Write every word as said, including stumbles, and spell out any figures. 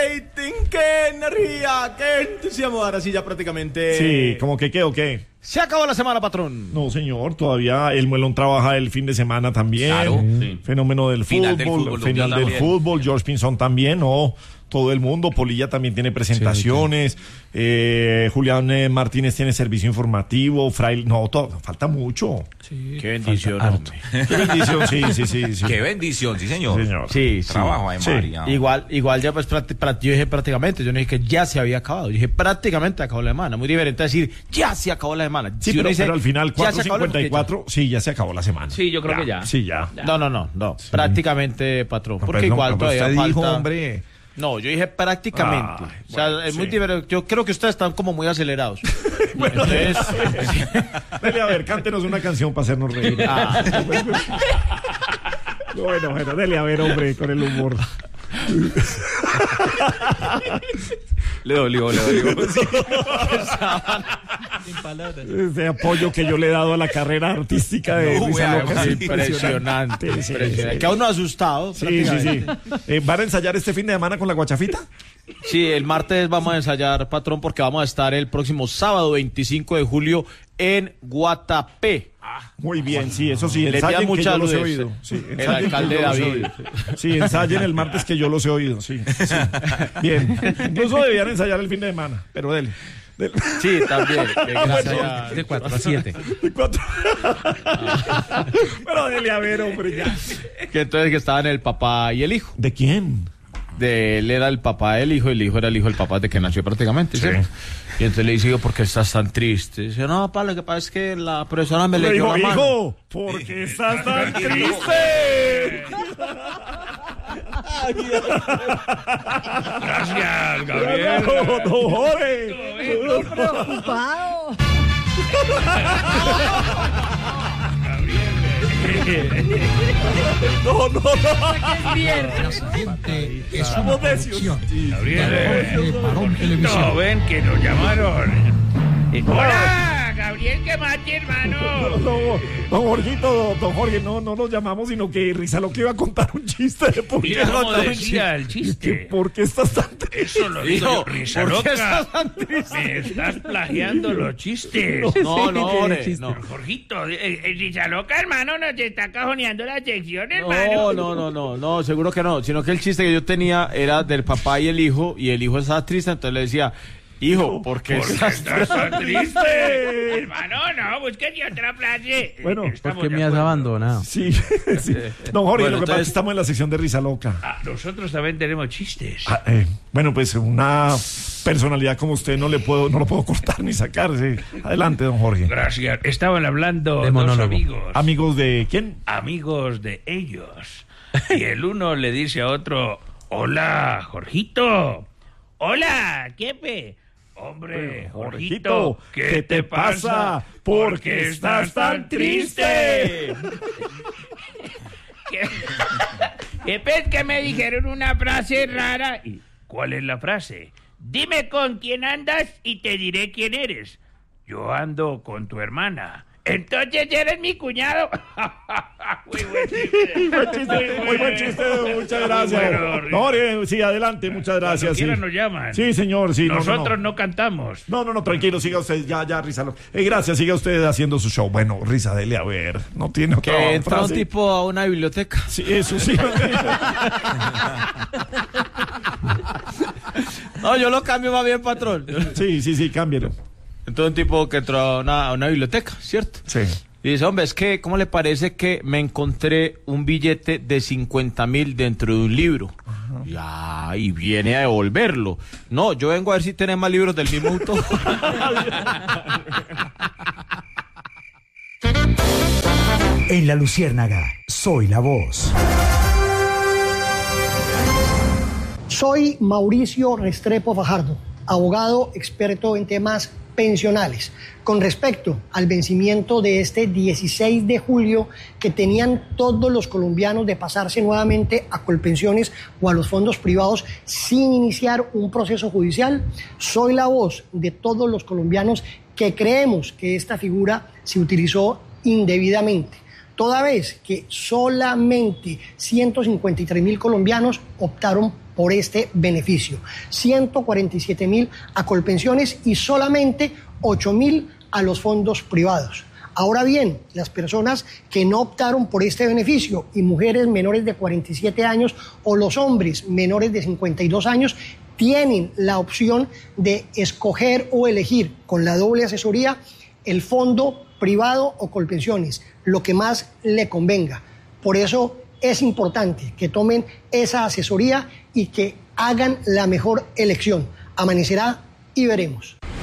rating, qué energía, qué entusiasmo. Ahora sí ya prácticamente... Sí, ¿cómo que qué o qué? Se acabó la semana, patrón. No, señor, todavía el Muelón trabaja el fin de semana también. Claro, sí. Fenómeno del Final fútbol, del fútbol, final del también. fútbol, George Pinzón también, no, todo el mundo, Polilla también tiene presentaciones, sí, eh, Julián eh, Martínez tiene servicio informativo, Fraile, no, todo, falta mucho. Sí, qué bendición, hombre. Qué bendición, sí, sí, sí, sí. Qué bendición, sí, señor. Sí, señor. Sí, sí. Trabajo de Sí. María. Igual, igual ya pues practi- pra- yo dije prácticamente, yo no dije que ya se había acabado, yo dije prácticamente acabó la semana, muy diferente a decir ya se acabó la semana. Sí, Si uno pero, dice, pero al final ya cuatro se acabó la- cincuenta y cuatro, sí, ya se acabó la semana. Sí, yo creo que ya. Sí, ya. No, no, no, no, prácticamente, patrón, No, porque pues no, igual no, pero todavía usted dijo, falta... hombre. No, yo dije prácticamente. Ay, o sea, bueno, es muy sí. diferente. Yo creo que ustedes están como muy acelerados. Bueno, Entonces, dele a ver, cántenos una canción para hacernos reír. ah, Bueno, bueno, dele a ver, hombre, con el humor. Le dolió, le dolió. Ese apoyo que yo le he dado a la carrera artística de No, Risa vea, Loca es sí, impresionante. Sí, sí, impresionante. sí. Que a uno asustado. Sí, sí, sí. prácticamente. Eh, ¿Van a ensayar este fin de semana con la guachafita? Sí, el martes vamos a ensayar, patrón, porque vamos a estar el próximo sábado veinticinco de julio en Guatapé. Muy bien, sí, eso sí, Le ensayen envían que yo mucha los he luz. oído. Sí, El ensayen alcalde que yo los he David. oído. Sí, ensayen el martes que yo los he oído, sí. sí. Bien, incluso debían ensayar el fin de semana, pero dele. dele. Sí, también. eh, gracias a- De cuatro a siete. De cuatro. Pero dele a ver, hombre, ya. Que entonces que estaban el papá y el hijo. ¿De quién? De él era el papá del hijo, el hijo era el hijo del papá de que nació prácticamente. Sí. ¿Cierto? Y entonces le dice, ¿por qué estás tan triste? Dice, no, papá, lo que pasa es que la profesora me Le leyó dijo, la mano. hijo, ¿por qué estás tan triste? Gracias, Gabriel. No, no, joder. Preocupado. No, no, no. Es viernes. La siguiente es una Estamos necios. producción Gabriel. de Parón No, Televisión. ven que nos llamaron. Eh, Hola, Gabriel, ¿qué más, hermano? No, don Jorgito, don Jorge, no, no nos llamamos, sino que Risa lo que iba a contar un chiste de por qué Mira cómo contar un decía el Que chiste. ¿Por qué estás tan triste? Eso lo digo Hijo, yo, risa ¿por qué loca. estás tan triste? Me estás plagiando los chistes. No, no, hombre, no. Jorgito, eh, eh, risa loca, hermano, nos está cajoneando la sección, hermano. No, no, no, no, no, seguro que no. Sino que el chiste que yo tenía era del papá y el hijo, y el hijo estaba triste, entonces le decía, hijo, ¿por qué ¿Por qué estás estás tan triste? triste? Hermano, no, búsquete otra frase. Bueno, Estamos ¿Por qué de me has acuerdo. abandonado? Sí, sí. Don Jorge, Bueno, lo que pasa es entonces- que estamos en la sección de Risa Loca. Ah, nosotros también tenemos chistes. Ah, eh, bueno, pues una personalidad como usted no le puedo, no lo puedo cortar ni sacar. Sí. Adelante, don Jorge. Gracias. Estaban hablando De dos monólogo. amigos. Amigos de quién? amigos de ellos. Y el uno le dice a otro, hola, Jorgito. Hola, Kepe. Hombre, Jorgito, ¿qué te pasa? ¿Por qué estás tan triste? ¿Qué? Kepe, es que me dijeron una frase rara. ¿Y cuál es la frase? Dime con quién andas y te diré quién eres. Yo ando con tu hermana. Entonces eres mi cuñado. Muy buen chiste. Buen chiste, muy buen chiste, muchas gracias. Bueno, No, Jorge, sí, adelante, muchas gracias. Cuando Sí. quieran nos llaman. Sí, señor, sí. no, no, no. Nosotros no cantamos. No, no, no, tranquilo, siga usted, ya, ya, Risa. Lo- Eh, gracias, siga usted haciendo su show. Bueno, Risa, dele a ver, no tiene otra Que entra un frase. tipo a una biblioteca. Sí, eso sí. No, yo lo cambio más bien, patrón. Sí, sí, sí, cámbielo. Entonces un tipo que entró a una, a una biblioteca, ¿cierto? Sí. Y dice, hombre, es que, ¿cómo le parece que me encontré un billete de cincuenta mil dentro de un libro? Ya, y viene a devolverlo. No, yo vengo a ver si tenés más libros del mismo autor. En La Luciérnaga, soy la voz. Soy Mauricio Restrepo Fajardo, abogado experto en temas pensionales. Con respecto al vencimiento de este dieciséis de julio que tenían todos los colombianos de pasarse nuevamente a Colpensiones o a los fondos privados sin iniciar un proceso judicial, soy la voz de todos los colombianos que creemos que esta figura se utilizó indebidamente, toda vez que solamente ciento cincuenta y tres mil colombianos optaron por este beneficio. ciento cuarenta y siete mil a Colpensiones y solamente ocho mil a los fondos privados. Ahora bien, las personas que no optaron por este beneficio y mujeres menores de cuarenta y siete años o los hombres menores de cincuenta y dos años tienen la opción de escoger o elegir con la doble asesoría el fondo privado o Colpensiones, lo que más le convenga. Por eso es importante que tomen esa asesoría y que hagan la mejor elección. Amanecerá y veremos.